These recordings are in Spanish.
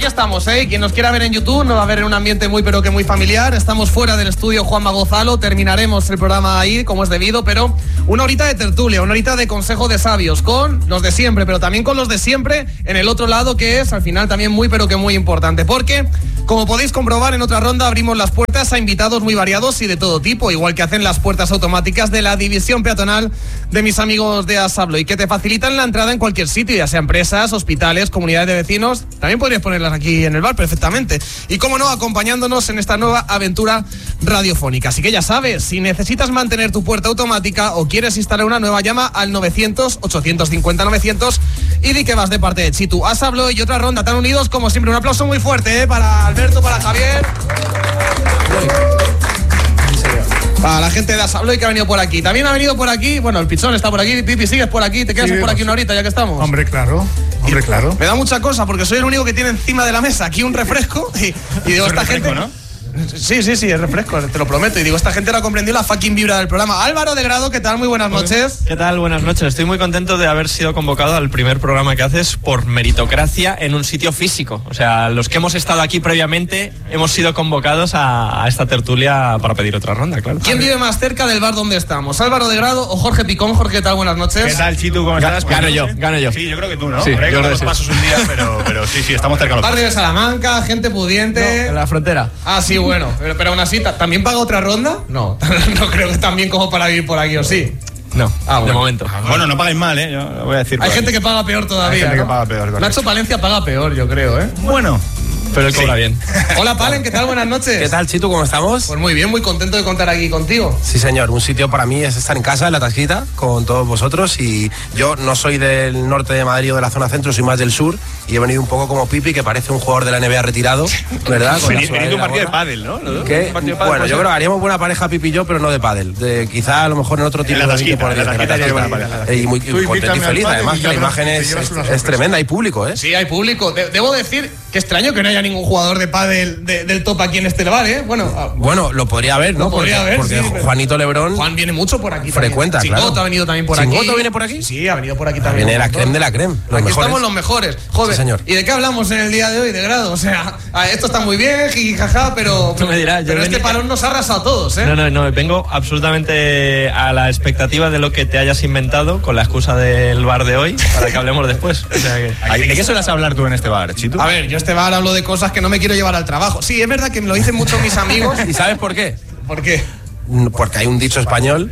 estamos, ¿eh? Quien nos quiera ver en YouTube nos va a ver en un ambiente muy pero que muy familiar. Estamos fuera del estudio Juanma Gonzalo, terminaremos el programa ahí como es debido, pero una horita de tertulia, una horita de consejo de sabios con los de siempre, pero también con los de siempre en el otro lado, que es al final también muy pero que muy importante, porque como podéis comprobar en otra ronda abrimos las puertas a invitados muy variados y de todo tipo, igual que hacen las puertas automáticas de la división peatonal de mis amigos de Asablo y que te facilitan la entrada en cualquier sitio, ya sea empresas, hospitales, comunidades de vecinos. También podrías ponerlas aquí en el bar perfectamente. Y cómo no, acompañándonos en esta nueva aventura radiofónica. Así que ya sabes, si necesitas mantener tu puerta automática o quieres instalar una nueva, llama al 900-850-900 y di que vas de parte de Chitu. Asablo y otra ronda tan unidos como siempre. Un aplauso muy fuerte, para Alberto, para Javier. Para la gente de Asablo y que ha venido por aquí. También ha venido por aquí, bueno, el Pichón está por aquí. Pipi, sigues por aquí, te quedas por aquí una horita ya que estamos. Hombre, claro. Me da mucha cosa porque soy el único que tiene encima de la mesa aquí un refresco y digo, esta gente, ¿no? Sí, es refresco, te lo prometo. Y digo, esta gente no ha comprendido la fucking vibra del programa. Álvaro de Grado, ¿qué tal? Muy buenas noches. ¿Qué tal? Buenas noches. Estoy muy contento de haber sido convocado al primer programa que haces por meritocracia en un sitio físico. O sea, los que hemos estado aquí previamente hemos sido convocados a esta tertulia para pedir otra ronda, claro. ¿Quién vive más cerca del bar donde estamos? ¿Álvaro de Grado o Jorge Picón? Jorge, ¿qué tal? Buenas noches. ¿Qué tal, Chitu? ¿Cómo estás? Gano yo. Sí, yo creo que tú, ¿no? Sí, yo creo que sí. pasos un día, pero sí, estamos cerca. Barrio de Salamanca, gente pudiente. No, en la frontera. Ah, sí, bueno. Pero aún así, ¿también paga otra ronda? No, no creo que tan bien como para vivir por aquí, ¿o sí? No, bueno. De momento. Bueno, no pagáis mal, ¿eh? Yo lo voy a decir. Hay gente que paga peor todavía. Hay gente ¿no? que paga peor. Correcto. Nacho Palencia paga peor, yo creo, ¿eh? Bueno. Pero él cobra bien. Hola, Palen, ¿qué tal? Buenas noches. ¿Qué tal, Chitu? ¿Cómo estamos? Pues muy bien, muy contento de contar aquí contigo. Sí, señor. Un sitio para mí es estar en casa, en la Tasquita, con todos vosotros. Y yo no soy del norte de Madrid o de la zona centro, soy más del sur. Y he venido un poco como Pipi, que parece un jugador de la NBA retirado, ¿verdad? Venid un partido de pádel, ¿no? Bueno, yo creo que haríamos buena pareja Pipi y yo, pero no de pádel. Quizá a lo mejor en otro tipo de Tasquita, por y muy contento y feliz. Además que la imagen es tremenda. Hay público, ¿eh? Sí, hay público. Debo decir que extraño que no haya ningún jugador de pádel del top aquí en este bar, ¿eh? Bueno, lo podría haber, ¿no? Porque sí, Juanito Lebrón... Juan viene mucho por aquí. Frecuenta, también. claro. Chingoto ha venido también por aquí. ¿Chingoto viene por aquí? Sí, ha venido por aquí también. Viene la creme de la creme. Aquí estamos los mejores. Joder, sí, señor. ¿Y de qué hablamos en el día de hoy, de Grado? O sea, esto está muy bien, jijijaja, pero... Tú me dirás, pero este parón nos ha arrasado a todos, ¿eh? No, vengo absolutamente a la expectativa de lo que te hayas inventado con la excusa del bar de hoy, para que hablemos después. O sea que... ¿De qué sueles hablar tú en este bar, Chitu? A ver, yo este bar hablo de cosas que no me quiero llevar al trabajo. Sí, es verdad que me lo dicen mucho mis amigos. ¿Y sabes por qué? ¿Por qué? Porque hay un dicho español,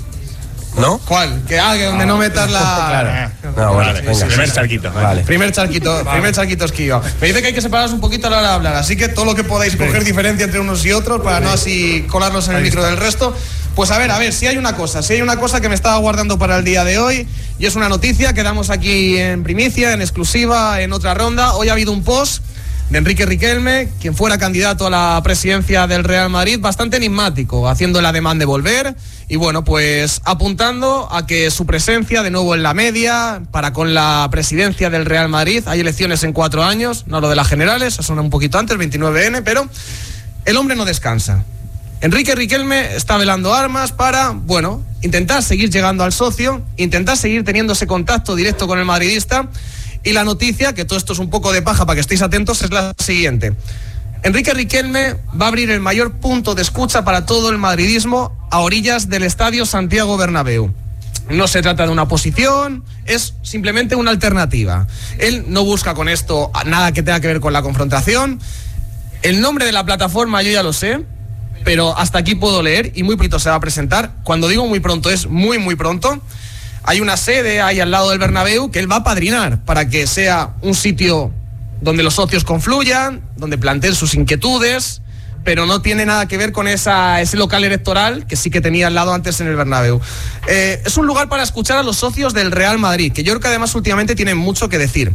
¿no? ¿Cuál? Que donde no metas la... Claro. No, bueno, Vale, venga. primer charquito. Vale. Primer charquito esquiva. Me dice que hay que separaros un poquito a la hora de hablar, así que todo lo que podáis coger diferencia entre unos y otros para no así colarnos en el micro del resto. Pues a ver, si hay una cosa que me estaba guardando para el día de hoy y es una noticia que damos aquí en primicia, en exclusiva, en otra ronda. Hoy ha habido un post de Enrique Riquelme, quien fuera candidato a la presidencia del Real Madrid, bastante enigmático, haciendo el ademán de volver y bueno, pues apuntando a que su presencia de nuevo en la media para con la presidencia del Real Madrid. Hay elecciones en 4 años, no lo de las generales, eso son un poquito antes, 29N, pero el hombre no descansa. Enrique Riquelme está velando armas para, bueno, intentar seguir llegando al socio, intentar seguir teniendo ese contacto directo con el madridista. Y la noticia, que todo esto es un poco de paja para que estéis atentos, es la siguiente. Enrique Riquelme va a abrir el mayor punto de escucha para todo el madridismo a orillas del estadio Santiago Bernabéu. No se trata de una posición, es simplemente una alternativa. Él no busca con esto nada que tenga que ver con la confrontación. El nombre de la plataforma yo ya lo sé, pero hasta aquí puedo leer y muy pronto se va a presentar. Cuando digo muy pronto es muy, muy pronto. Hay una sede ahí al lado del Bernabéu que él va a padrinar para que sea un sitio donde los socios confluyan, donde planteen sus inquietudes, pero no tiene nada que ver con ese local electoral que sí que tenía al lado antes en el Bernabéu. Es un lugar para escuchar a los socios del Real Madrid, que yo creo que además últimamente tienen mucho que decir.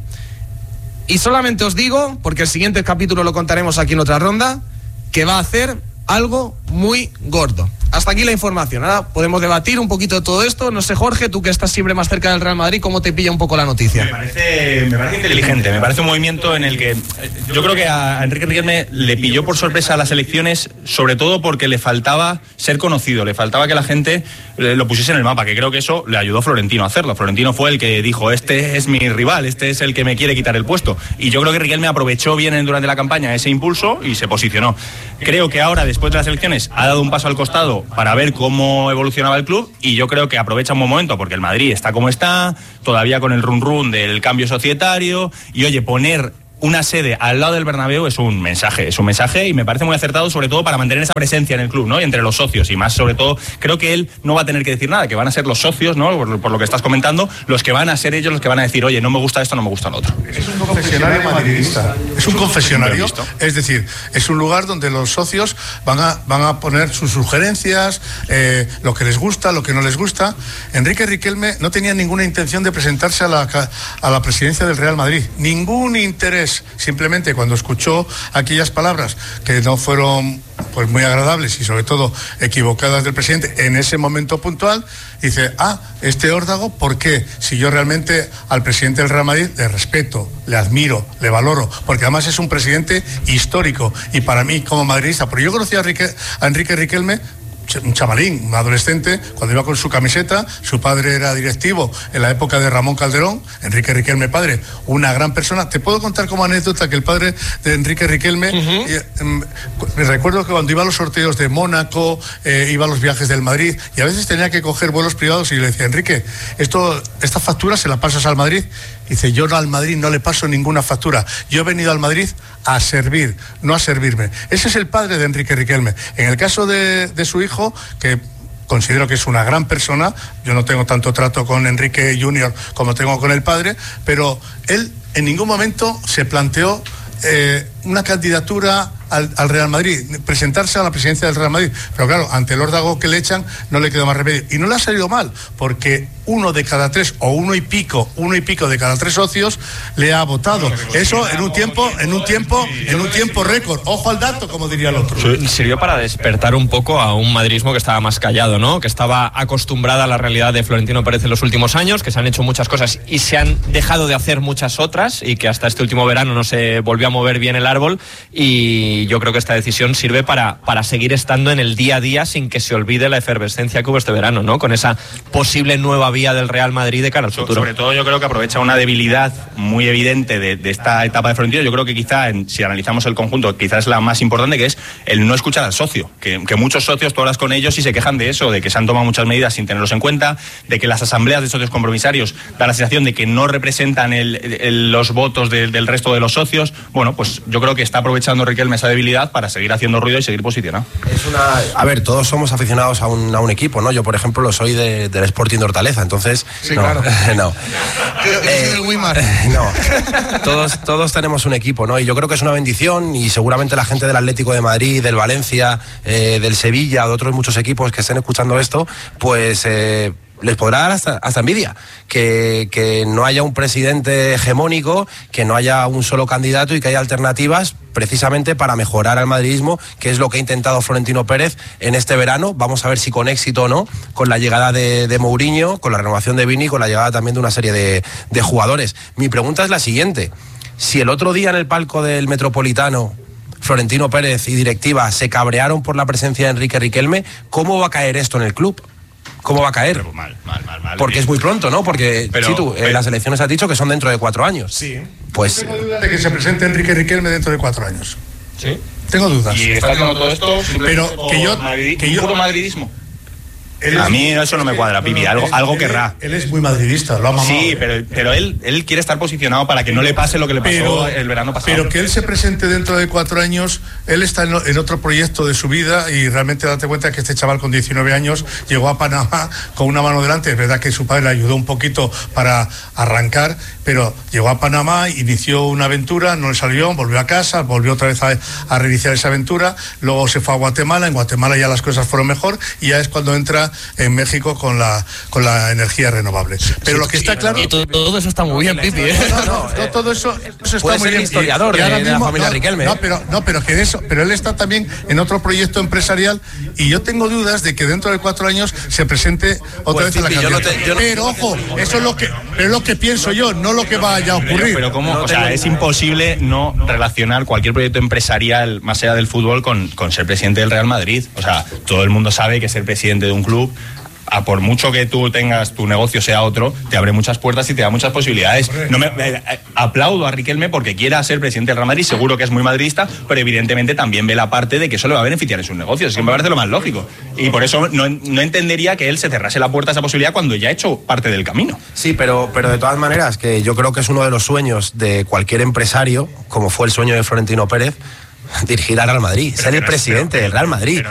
Y solamente os digo, porque el siguiente capítulo lo contaremos aquí en otra ronda, que va a hacer algo muy gordo. Hasta aquí la información. Ahora podemos debatir un poquito de todo esto. No sé, Jorge, tú que estás siempre más cerca del Real Madrid, ¿cómo te pilla un poco la noticia? Me parece inteligente, me parece un movimiento en el que yo creo que a Enrique Riquelme le pilló por sorpresa las elecciones, sobre todo porque le faltaba ser conocido, le faltaba que la gente lo pusiese en el mapa, que creo que eso le ayudó a Florentino a hacerlo. Florentino fue el que dijo, este es mi rival, este es el que me quiere quitar el puesto. Y yo creo que Riquelme aprovechó bien durante la campaña ese impulso y se posicionó. Creo que ahora, después de las elecciones, ha dado un paso al costado para ver cómo evolucionaba el club, y yo creo que aprovecha un buen momento porque el Madrid está como está, todavía con el run del cambio societario, y oye, poner una sede al lado del Bernabéu es un mensaje y me parece muy acertado, sobre todo para mantener esa presencia en el club, ¿no? Y entre los socios, y más sobre todo, creo que él no va a tener que decir nada, que van a ser los socios, ¿no? Por lo que estás comentando, los que van a ser ellos los que van a decir, oye, no me gusta esto, no me gusta lo otro. Es un confesionario madridista. Es un confesionario, es decir, es un lugar donde los socios van a poner sus sugerencias, lo que les gusta, lo que no les gusta. Enrique Riquelme no tenía ninguna intención de presentarse a la presidencia del Real Madrid, ningún interés. Simplemente cuando escuchó aquellas palabras que no fueron pues muy agradables y sobre todo equivocadas del presidente en ese momento puntual, dice, este órdago, ¿por qué? Si yo realmente al presidente del Real Madrid le respeto, le admiro, le valoro, porque además es un presidente histórico, y para mí como madridista, porque yo conocí a Enrique Riquelme, un chavalín, un adolescente, cuando iba con su camiseta. Su padre era directivo en la época de Ramón Calderón. Enrique Riquelme padre, una gran persona. Te puedo contar como anécdota que el padre de Enrique Riquelme, me recuerdo que cuando iba a los sorteos de Mónaco, iba a los viajes del Madrid, y a veces tenía que coger vuelos privados, y le decía, Enrique, esta factura se la pasas al Madrid. Dice, yo al Madrid no le paso ninguna factura, yo he venido al Madrid a servir, no a servirme. Ese es el padre de Enrique Riquelme. En el caso de su hijo, que considero que es una gran persona, yo no tengo tanto trato con Enrique Junior como tengo con el padre, pero él en ningún momento se planteó una candidatura al Real Madrid, presentarse a la presidencia del Real Madrid, pero claro, ante el órdago que le echan no le quedó más remedio, y no le ha salido mal, porque 1 de cada 3 o 1 y pico de cada 3 socios le ha votado. Eso en un tiempo récord. Ojo al dato, como diría el otro. Sirvió para despertar un poco a un madridismo que estaba más callado, ¿no? Que estaba acostumbrada a la realidad de Florentino Pérez en los últimos años, que se han hecho muchas cosas y se han dejado de hacer muchas otras, y que hasta este último verano no se volvió a mover bien el árbol, y yo creo que esta decisión sirve para seguir estando en el día a día sin que se olvide la efervescencia que hubo este verano, ¿no? Con esa posible nueva vía del Real Madrid de cara al futuro. Sobre todo yo creo que aprovecha una debilidad muy evidente de esta etapa de Florentino. Yo creo que quizá, si analizamos el conjunto, quizás es la más importante, que es el no escuchar al socio, que muchos socios, tú hablas con ellos y se quejan de eso, de que se han tomado muchas medidas sin tenerlos en cuenta, de que las asambleas de socios compromisarios dan la sensación de que no representan los votos del resto de los socios. Bueno, pues yo creo que está aprovechando Riquelme esa debilidad para seguir haciendo ruido y seguir posicionado. A ver, todos somos aficionados a un equipo, ¿no? Yo, por ejemplo, lo soy del Sporting de Hortaleza, entonces... Sí, claro. No. Del Weimar. No. Todos tenemos un equipo, ¿no? Y yo creo que es una bendición, y seguramente la gente del Atlético de Madrid, del Valencia, del Sevilla, de otros muchos equipos que estén escuchando esto, pues... les podrá dar hasta envidia que no haya un presidente hegemónico, que no haya un solo candidato y que haya alternativas precisamente para mejorar al madridismo, que es lo que ha intentado Florentino Pérez en este verano. Vamos a ver si con éxito o no, con la llegada de Mourinho, con la renovación de Vini, con la llegada también de una serie de jugadores. Mi pregunta es la siguiente: si el otro día en el palco del Metropolitano Florentino Pérez y directiva se cabrearon por la presencia de Enrique Riquelme, ¿cómo va a caer esto en el club? ¿Cómo va a caer? Pero mal. Porque es muy pronto, ¿no? Porque las elecciones has dicho que son dentro de 4 años. Sí. Pues... Tengo dudas de que se presente Enrique Riquelme dentro de 4 años. ¿Sí? Tengo dudas. ¿Y está haciendo todo esto? Pero que yo puro madridismo. A mí eso no me cuadra, Pipi, algo querrá. Él es muy madridista, lo ha mamado. Sí, pero él quiere estar posicionado para que no le pase lo que le pasó el verano pasado. Pero que él se presente dentro de 4 años, él está en otro proyecto de su vida, y realmente date cuenta que este chaval con 19 años llegó a Panamá con una mano delante. Es verdad que su padre le ayudó un poquito para arrancar, pero llegó a Panamá, inició una aventura, no le salió, volvió a casa, volvió otra vez a reiniciar esa aventura, luego se fue a Guatemala, en Guatemala ya las cosas fueron mejor, y ya es cuando entra en México con la energía renovable. Pero lo que está claro... Todo eso está muy bien, Pipi. Todo eso está muy bien. Historiador de la familia Riquelme. Pero él está también en otro proyecto empresarial y yo tengo dudas de que dentro de 4 años se presente otra vez a la candidatura. Pero ojo, eso es lo que pienso yo, no lo que vaya a ocurrir. Pero ¿cómo? O sea, es imposible no relacionar cualquier proyecto empresarial más allá del fútbol con ser presidente del Real Madrid. O sea, todo el mundo sabe que ser presidente de un club, a por mucho que tú tengas tu negocio sea otro, te abre muchas puertas y te da muchas posibilidades. Aplaudo a Riquelme porque quiera ser presidente del Real Madrid, seguro que es muy madridista, pero evidentemente también ve la parte de que eso le va a beneficiar en sus negocios. Es que me parece lo más lógico. Y por eso no entendería que él se cerrase la puerta a esa posibilidad cuando ya ha hecho parte del camino. Sí, pero de todas maneras, que yo creo que es uno de los sueños de cualquier empresario, como fue el sueño de Florentino Pérez, dirigir al Real Madrid, ser el presidente del Real Madrid.